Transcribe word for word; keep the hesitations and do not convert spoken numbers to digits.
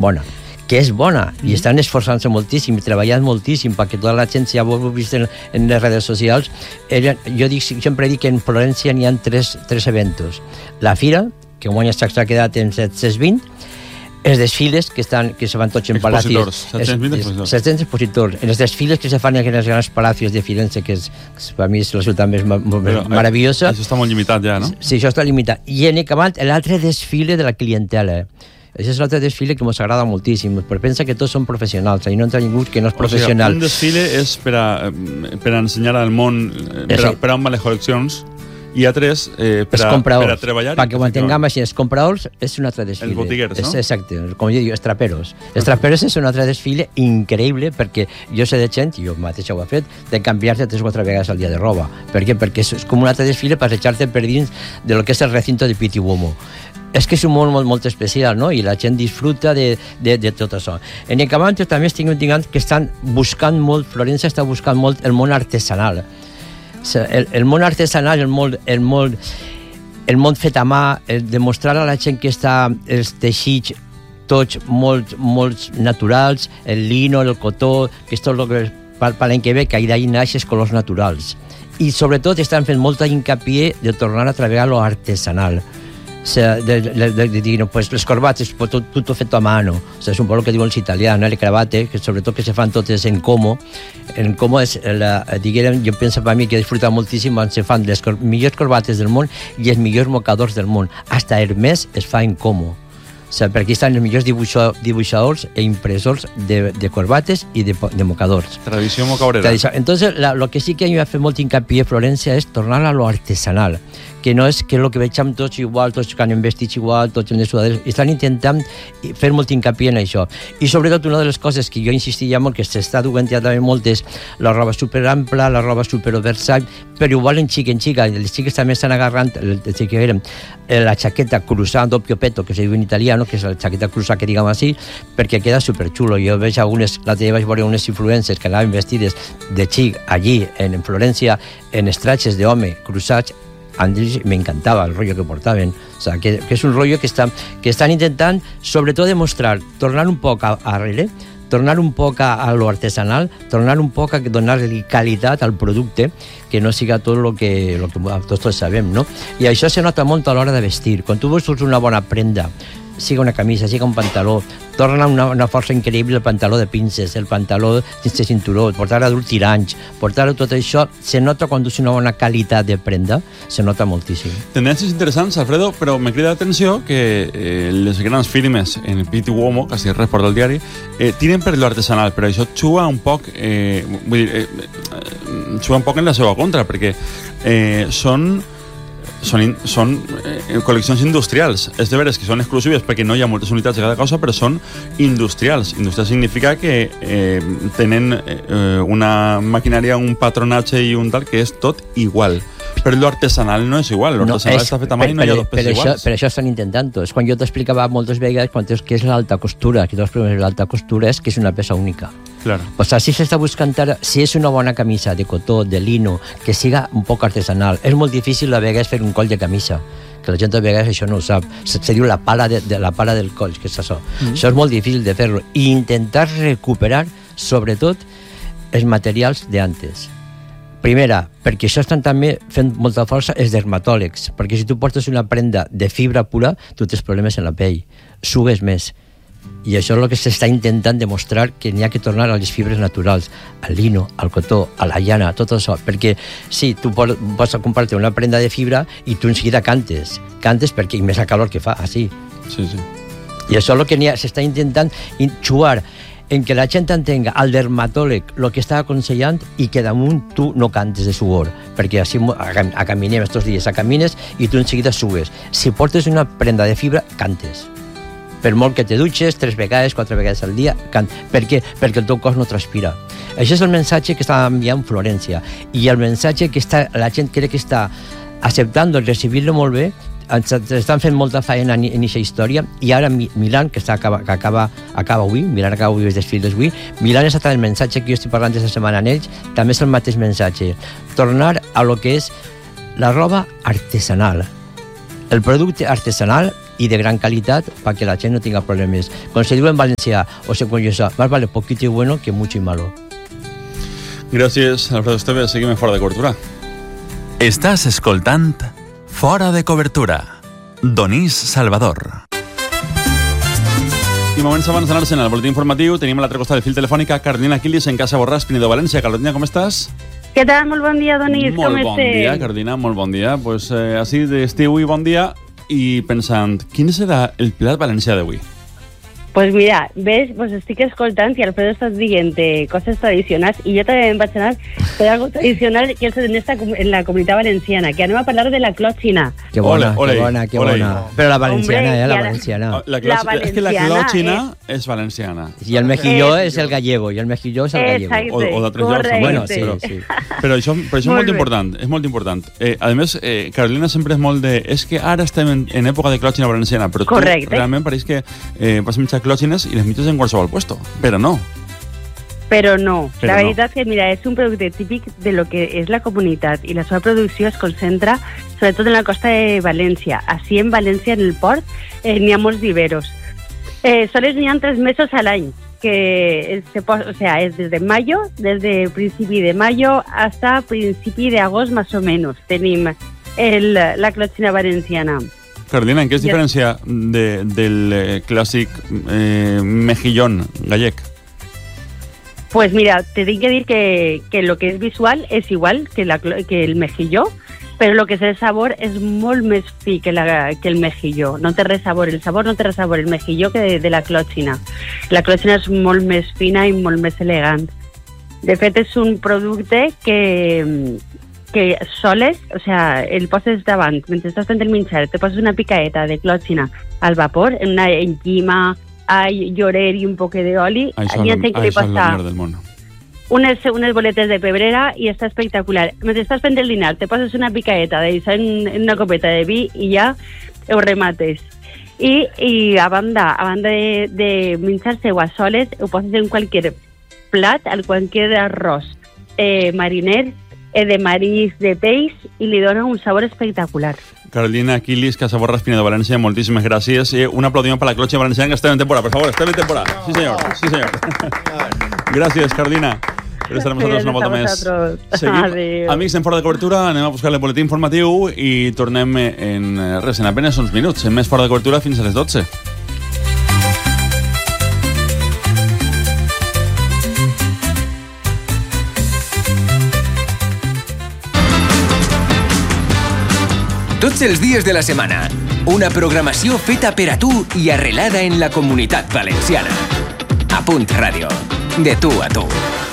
bona, que és bona, i estan esforçant-se moltíssim, i treballant moltíssim, perquè tota la gent, ja ho heu vist en, en les redes socials, eren, jo dic, sempre dic que en Florència n'hi ha tres, tres eventos. La fira, que un any s'ha quedat en set-cents vint, els desfiles que, estan, que se van tots en palacios. set-cents vint expositors. set-cents expositors. En els desfiles que se fan en els grans palacios de Firenze, que, és, que per mi és la ciutat més, més Però, meravellosa. Això està molt limitat ja, no? Sí, això està limitat. I en acabat l'altre desfile de la clientela. Això és l'altre desfile que ens agrada moltíssim, però pensa que tots són professionals, i no entra ningú que no és professional. O sigui, un desfile és per a, per a ensenyar al món, per a, per a les col·leccions, i a tres, eh, per, a, per a treballar... Perquè ho entenguem així, els compradors és un altre desfile. Els botiguers, no? És, exacte, com jo dic, els traperos. Els traperos és un altre desfile increïble, perquè jo sé de gent, i jo mateix ho he fet, de canviar-te tres o quatre vegades al dia de roba. Per què? Perquè és com un altre desfile per echar-te per dins de lo que és el recinto de Pitti Uomo. És que és un món molt, molt especial, no? I la gent disfruta de, de, de tot això. En acabat també estic dient que estan buscant molt, Florència està buscant molt el món artesanal. El, el món artesanal, el món, el, món, el món fet a mà, el demostrar a la gent que està els teixits tots molt, molt naturals, el lino, el cotó, que és tot el que per, per l'any que ve, que d'ahir naix els colors naturals. I sobretot estan fent molta hincapié de tornar a treballar lo artesanal. O sea, de, de, de, de dir, no, pues les corbates, pues, tot, tot fet a mano. O sea, és un poc el que diuen els italians, no? Le cravate, que sobretot que se fan totes en como. En como és, la, diguem, jo penso per mi que disfruta moltíssim quan se fan les cor millors corbates del món i els millors mocadors del món. Hasta Hermès es fa en como. O sea, perquè estan els millors dibuixo, dibuixadors e impressors de, de corbates i de, de mocadors. Tradició mocabrera. Tradició. Entonces, la, lo que sí que a mi m'ha fet molt hincapié a Florència és tornar a lo artesanal, que no és que el que veig amb tots igual, tots que han vestits igual, tots en les sudaderes, estan intentant fer molt hincapié en això. I sobretot una de les coses que jo insistia molt, que s'està duent ja també molt, és la roba superampla, la roba superoversight, però igual en xic, en xica, les xiques també estan agarrant el, el, el, la xaqueta cruzada doppio petto, que se diu en italiano, que és la xaqueta cruzada, que diguem així, perquè queda superxulo. Jo veig algunes, l'altre dia vaig veure unes influencers que anaven vestides de xic allí, en, en Florència, en estratges d'home cruzats, Andrés, me encantaba el rollo que portaven. O sea, que, que és un rollo que, està, que estan intentant, sobretot, demostrar, tornar un poc a, a arrele, tornar un poc a, a lo artesanal, tornar un poc a donar-li qualitat al producte, que no siga tot el que, lo que tots sabem, no? I això se nota molt a l'hora de vestir. Quan tu vols una bona prenda, siga una camisa, siga un pantaló, torna una, una força increïble el pantaló de pinces, el pantaló sense cinturó, portar adult tiranys, portar tot això, se nota quan és una bona qualitat de prenda, se nota moltíssim. Tendències interessants, Alfredo, però me crida l'atenció que eh, les grans firmes en el Pitti Uomo, quasi res porta el diari, eh, tiren per lo artesanal, però això juga un poc, eh, vull dir, eh, juga un poc en la seva contra, perquè eh, són són, in, són eh, col·leccions industrials. És de veres que són exclusives perquè no hi ha moltes unitats de cada cosa, però són industrials. Industrial significa que eh, tenen eh, una maquinària, un patronatge i un tal que és tot igual. Però l'artesanal no és igual. L'artesanal no, està fet a mà i no hi ha dos peces iguals. Per això estan intentant. És quan jo t'explicava moltes vegades quan és, que és l'alta costura, que tots problemes de l'alta costura és que és una peça única. Claro. Pues así se está buscando, si és una bona camisa de cotó, de lino, que siga un poc artesanal. És molt difícil a vegades fer un coll de camisa, que la gent a vegades això no ho sap. Se, se diu la pala, de, de, la pala del coll, que és això. Mm. Això és molt difícil de fer-lo. I intentar recuperar, sobretot, els materials d'antes. Primera, perquè això estan també fent molta força els dermatòlegs, perquè si tu portes una prenda de fibra pura, tu tens problemes en la pell, sugues més. I això és el que s'està intentant demostrar, que n'hi ha que tornar a les fibres naturals, al lino, al cotó, a la llana, tot això, perquè sí, tu pots comprar-te una prenda de fibra i tu en seguida cantes, cantes perquè hi més la calor que fa, així. Sí, sí. I això és el que s'està intentant jugar en que la gent entenga al dermatòleg el que està aconsellant i que damunt tu no cantes de suor, perquè així a caminem estos dies, a camines i tu en seguida sugues. Si portes una prenda de fibra, cantes. Per molt que te dutxes, tres vegades, quatre vegades al dia, cant. Per què? Perquè el teu cos no transpira. Això és el missatge que està enviant Florència. I el missatge que està, la gent crec que està acceptant, recibir-lo molt bé, estan fent molta feina en aquesta història, i ara Milán, que, està, acaba, que acaba, acaba avui, Milán acaba avui els desfiles d'avui, Milán és el missatge que jo estic parlant aquesta setmana en ells, també és el mateix missatge. Tornar a lo que és la roba artesanal. El producte artesanal i de gran qualitat perquè la gent no tinga problemes. Quan se diu en valencià o se conjuga, más vale poquito y bueno que mucho y malo. Gràcies, Alfredo Esteve. Seguim en Fora de Cobertura. Estàs escoltant Fora de Cobertura. Donís Salvador. I moments abans d'anar-se'n al boletí informatiu, tenim a l'altre costat del fil telefònica Carolina Quilis en Casa Borràs, Pinedo, València. Carolina, com estàs? Què tal? Molt bon dia, Donís. Molt com bon estem? dia, Carolina, molt bon dia. Pues eh, així d'estiu i bon dia, i pensant, quin serà el plat valencià d'avui? Pues mira, ves, pues estic escoltant i Alfredo estàs dient coses tradicionals i jo també em vaig anar per algo tradicional que és en, esta, en la comunitat valenciana, que anem a parlar de la clòxina. Que bona, ole, que bona, que ole. bona. Però la valenciana, Hombre, eh, la la- valenciana. La, La clòxina, és que la valenciana clòxina és valenciana. I el mejilló Eh, és el gallego, i el mejilló és el gallego. Exacte, O- o d'altres llocs, correcte. Bueno, sí, Però- sí. Però això, però això és Molt molt bé. important, és molt important. Eh, a més, eh, Carolina sempre és molt de... És que ara estem en, en època de clòxina valenciana, però Correcte. tu realment pareix que eh, vas a menjar clòxines i les mitges en qualsevol puesto. Però no. Però no, Però la no. veritat que mira, és un producte típic de lo que és la comunitat i la seva producció es concentra sobretot en la costa de València. Així en València, en el port, eh, n'hi ha molts viveros. Eh, sols n'hi ha tres mesos a l'any, que se pos, o sea, es desde mayo, desde principi de mayo hasta principi de agost, más o menos, tenim el, la clòxina valenciana. Carolina, en què es Ja. diferència de, del eh, clàssic eh, mejillón gallec? Pues mira, te tengo que decir que, que lo que es visual es igual que, la, clo- que el mejilló, pero lo que es el sabor es molt més fi que, la, que el mejilló. No té res sabor, el sabor no té res sabor, el mejilló que de, de la clòxina. La clòxina és molt més fina i molt més elegant. De fet, és un producte que, que soles, o sea, el poses davant, mentre estàs fent el menjar, te poses una picaeta de clòxina al vapor, en una enquima, all, llorer i un poc d'oli. Això, Hi ha és gent que lo- li això és el posa millor del món. unes, unes boletes de pebrera i està espectacular. Mentre estàs fent el dinar, te poses una picaeta d'això en, en una copeta de vi i ja ho remates. I, i a banda, a banda de, de menjar-se-ho a soles, ho poses en qualsevol plat, en qualsevol arròs eh, mariner, eh, de marís, de peix, i li dona un sabor espectacular. Carolina Quilis, Casa Borràs, Pinedo, València, moltíssimes gràcies. I un aplaudiment per la clòxina valenciana, que estem en temporada. Per favor, estem en temporada. Sí, senyor. Sí, senyor. Gràcies, Carolina. Per estar amb nosaltres una volta més. Seguim. Adéu. Amics, en Fora de Cobertura, anem a buscar el boletí informatiu i tornem en eh, res, en apenas uns minuts. En més Fora de Cobertura fins a les dotze. Tots els dies de la setmana, una programació feta per a tu i arrelada en la comunitat valenciana. A Punt Ràdio, de tu a tu.